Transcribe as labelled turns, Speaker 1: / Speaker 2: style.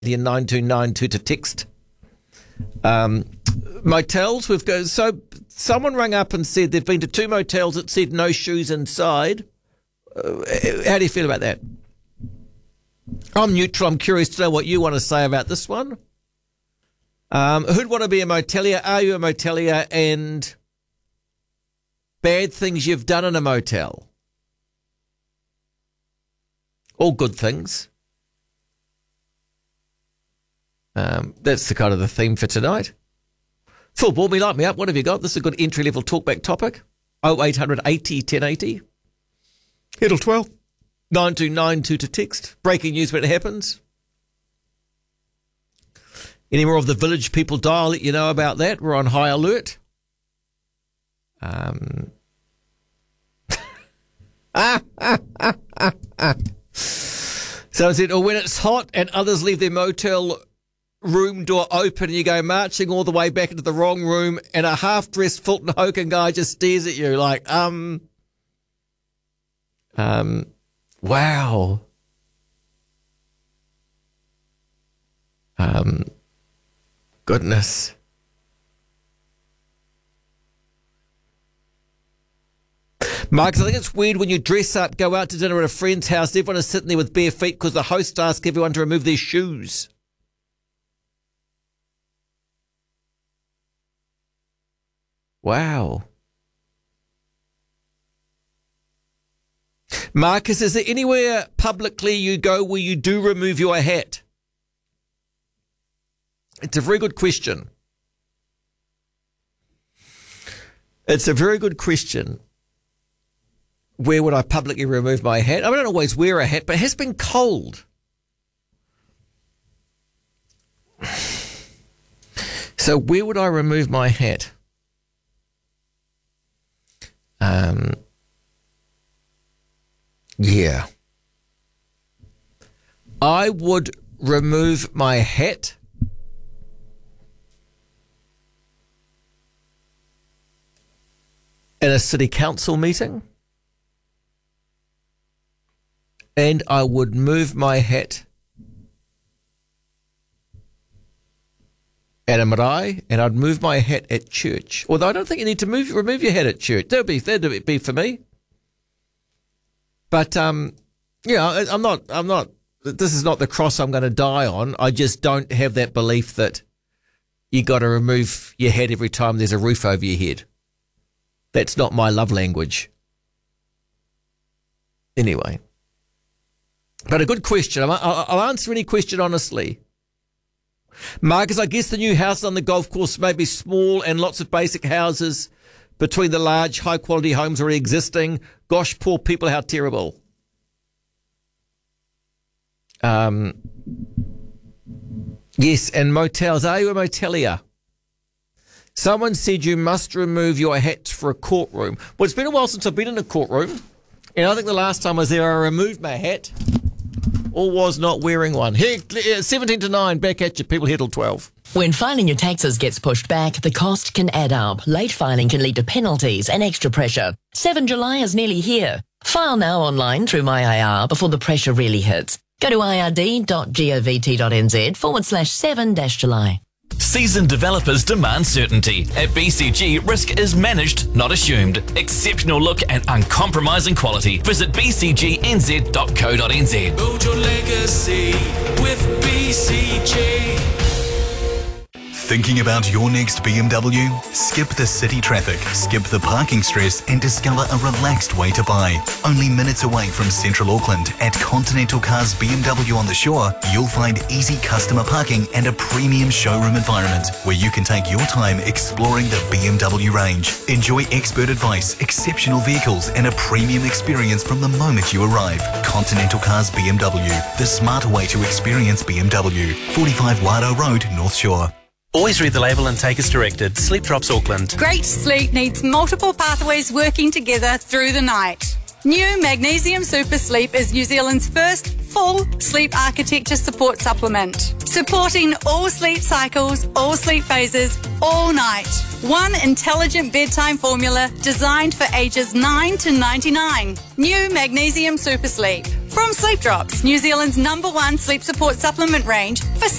Speaker 1: 9292 to text. Motels, we've got, so someone rang up and said they've been to 2 motels that said no shoes inside. How do you feel about that? I'm neutral. I'm curious to know what you want to say about this one. Who'd want to be a motelier? Are you a motelier? And bad things you've done in a motel. All good things. That's the kind of the theme for tonight. Phil Ball, light me up. What have you got? This is a good entry-level talkback topic. 0800 80 1080. Hittle 12. 9292 to text. Breaking news when it happens. Any more of the village people die, I'll let you know about that. We're on high alert. So I said, when it's hot and others leave their motel room door open and you go marching all the way back into the wrong room and a half-dressed Fulton Hogan guy just stares at you like, wow. Goodness. Marcus, I think it's weird when you dress up, go out to dinner at a friend's house, everyone is sitting there with bare feet because the host asks everyone to remove their shoes. Wow. Marcus, is there anywhere publicly you go where you do remove your hat? It's a very good question. It's a very good question. Where would I publicly remove my hat? I don't always wear a hat, but it has been cold. So where would I remove my hat? Yeah. I would remove my hat in a city council meeting, and I would move my hat at a marae, and I'd move my hat at church. Although I don't think you need to remove your hat at church. That'd be for me. But I'm not. This is not the cross I'm going to die on. I just don't have that belief that you got to remove your hat every time there's a roof over your head. That's not my love language. Anyway. But a good question. I'll answer any question honestly. Marcus, I guess the new house on the golf course may be small and lots of basic houses between the large, high-quality homes already existing. Gosh, poor people, how terrible. Yes, and motels. Are you a motelier? Someone said you must remove your hat for a courtroom. Well, it's been a while since I've been in a courtroom. And I think the last time I was there, I removed my hat or was not wearing one. Here, 17 to 9, back at you, people here till 12.
Speaker 2: When filing your taxes gets pushed back, the cost can add up. Late filing can lead to penalties and extra pressure. 7 July is nearly here. File now online through MyIR before the pressure really hits. Go to ird.govt.nz/7-July.
Speaker 3: Seasoned developers demand certainty. At BCG, risk is managed, not assumed. Exceptional look and uncompromising quality. Visit bcgnz.co.nz.
Speaker 4: Build your legacy with BCG.
Speaker 5: Thinking about your next BMW? Skip the city traffic, skip the parking stress, and discover a relaxed way to buy. Only minutes away from Central Auckland at Continental Cars BMW on the Shore, you'll find easy customer parking and a premium showroom environment where you can take your time exploring the BMW range. Enjoy expert advice, exceptional vehicles, and a premium experience from the moment you arrive. Continental Cars BMW, the smarter way to experience BMW. 45 Wairoa Road, North Shore.
Speaker 6: Always read the label and take as directed. Sleep Drops Auckland.
Speaker 7: Great sleep needs multiple pathways working together through the night. New Magnesium Super Sleep is New Zealand's first full sleep architecture support supplement, supporting all sleep cycles, all sleep phases, all night. One intelligent bedtime formula designed for ages 9 to 99. New Magnesium Super Sleep. From Sleep Drops, New Zealand's #1 sleep support supplement range for